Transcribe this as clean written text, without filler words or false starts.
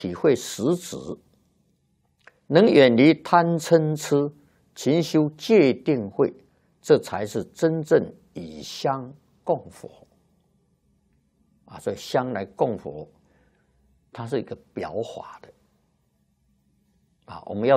体会实质，能远离贪嗔痴，勤修戒定慧，这才是真正以香供佛啊！所以香来供佛，它是一个表法的啊，我们要